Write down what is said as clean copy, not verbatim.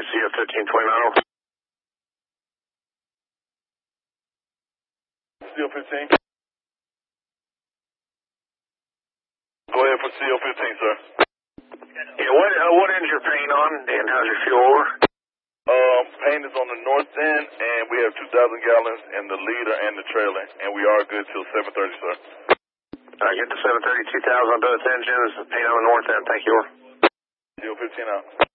CF 1529. CO 15. Go ahead for CO 15, sir. Yeah, what end's your paint on, and how's your fuel over? Paint is on the north end, and we have 2,000 gallons in the leader and the trailer, and we are good till 7:30, sir. Get to 7:30, 2,000 on both engines, paint on the north end. Thank you. CO 15 out.